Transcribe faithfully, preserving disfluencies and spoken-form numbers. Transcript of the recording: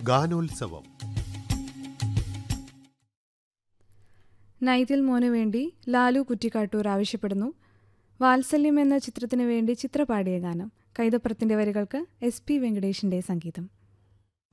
ഗാനോത്സവം. നൈതിൽ മോനു വേണ്ടി ലാലു കുറ്റിക്കാട്ടൂർ ആവശ്യപ്പെടുന്നു. വാത്സല്യം എന്ന ചിത്രത്തിനു വേണ്ടി ചിത്ര പാടിയ ഗാനം. കൈതപ്രത്തിന്റെ വരികൾക്ക് എസ് പി വെങ്കടേഷിന്റെ സംഗീതം.